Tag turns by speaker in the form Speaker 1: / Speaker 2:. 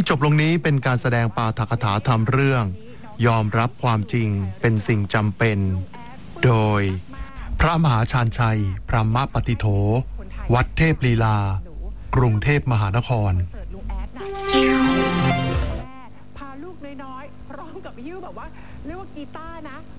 Speaker 1: จบลงนี้เป็นการแสดงปาฐกถาธรรมเรื่องยอมรับความจริงเป็นสิ่งจำเป็นโดยพระมหาชาญชัยพรหมปฏิโธวัดเทพลีลากรุงเทพมหานคร
Speaker 2: พาลูกน้อยๆพร้อมกับหิ้วแบบว่าเรียกว่ากีตาร์นะ